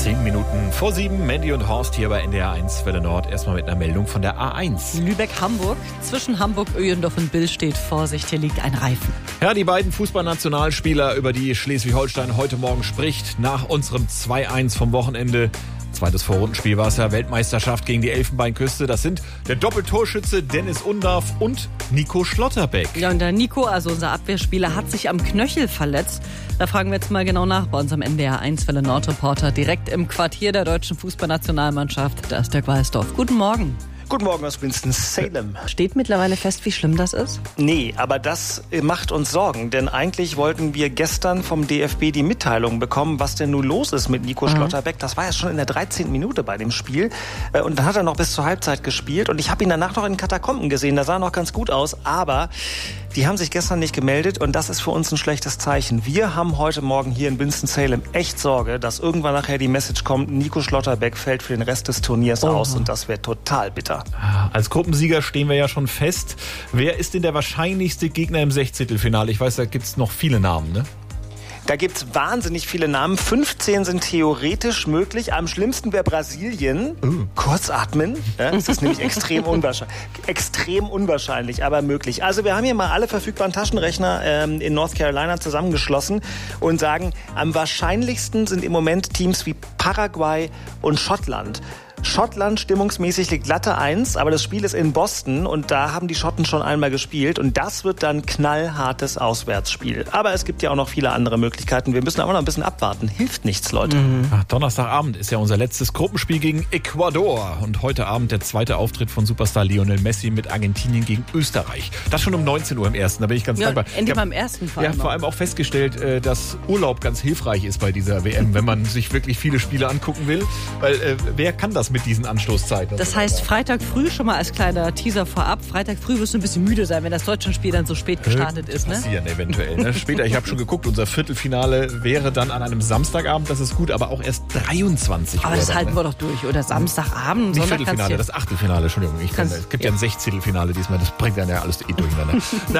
10 Minuten vor 7, Mandy und Horst hier bei NDR 1 Welle Nord. Erstmal mit einer Meldung von der A1. Lübeck-Hamburg. Zwischen Hamburg, Öhendorf und Bill steht Vorsicht, hier liegt ein Reifen. Ja, die beiden Fußballnationalspieler, über die Schleswig-Holstein heute Morgen spricht, nach unserem 2-1 vom Wochenende. Zweites Vorrundenspiel war es ja, Weltmeisterschaft gegen die Elfenbeinküste. Das sind der Doppeltorschütze Dennis Undarf und Nico Schlotterbeck. Ja, und der Nico, also unser Abwehrspieler, hat sich am Knöchel verletzt. Da fragen wir jetzt mal genau nach bei unserem NDR 1 Welle Nord Reporter direkt im Quartier der deutschen Fußballnationalmannschaft. Da ist der Gweisdorf. Guten Morgen. Guten Morgen aus Winston-Salem. Steht mittlerweile fest, wie schlimm das ist? Nee, aber das macht uns Sorgen, denn eigentlich wollten wir gestern vom DFB die Mitteilung bekommen, was denn nun los ist mit Nico Schlotterbeck. Das war ja schon in der 13. Minute bei dem Spiel und dann hat er noch bis zur Halbzeit gespielt und ich habe ihn danach noch in den Katakomben gesehen, da sah noch ganz gut aus, aber die haben sich gestern nicht gemeldet und das ist für uns ein schlechtes Zeichen. Wir haben heute Morgen hier in Winston-Salem echt Sorge, dass irgendwann nachher die Message kommt, Nico Schlotterbeck fällt für den Rest des Turniers aus und das wäre total bitter. Als Gruppensieger stehen wir ja schon fest. Wer ist denn der wahrscheinlichste Gegner im Sechzehntelfinale? Ich weiß, da gibt es noch viele Namen, ne? Da gibt's wahnsinnig viele Namen. 15 sind theoretisch möglich. Am schlimmsten wäre Brasilien. Kurz atmen. Ja, das ist nämlich extrem unwahrscheinlich, aber möglich. Also wir haben hier mal alle verfügbaren Taschenrechner in North Carolina zusammengeschlossen und sagen, am wahrscheinlichsten sind im Moment Teams wie Paraguay und Schottland. Schottland stimmungsmäßig liegt Latte 1, aber das Spiel ist in Boston und da haben die Schotten schon einmal gespielt und das wird dann knallhartes Auswärtsspiel. Aber es gibt ja auch noch viele andere Möglichkeiten. Wir müssen aber noch ein bisschen abwarten. Hilft nichts, Leute. Donnerstagabend ist ja unser letztes Gruppenspiel gegen Ecuador und heute Abend der zweite Auftritt von Superstar Lionel Messi mit Argentinien gegen Österreich. Das schon um 19 Uhr im ersten, da bin ich ganz dankbar. Endlich mal im ersten Fall. Ja, vor allem auch festgestellt, dass Urlaub ganz hilfreich ist bei dieser WM, wenn man sich wirklich viele Spiele angucken will, weil wer kann das mit diesen Anstoßzeiten? Das heißt, Freitag früh, schon mal als kleiner Teaser vorab, Freitag früh wirst du ein bisschen müde sein, wenn das Deutschlandspiel dann so spät gestartet ist, ne? Passieren eventuell, ne? Später, ich habe schon geguckt, unser Viertelfinale wäre dann an einem Samstagabend, das ist gut, aber auch erst 23 Uhr. Aber das dann, halten wir doch durch, oder? Samstagabend, Nicht Sonntag Viertelfinale, das Achtelfinale, Entschuldigung. Es gibt ja ein 16. Finale diesmal, das bringt dann ja alles durcheinander.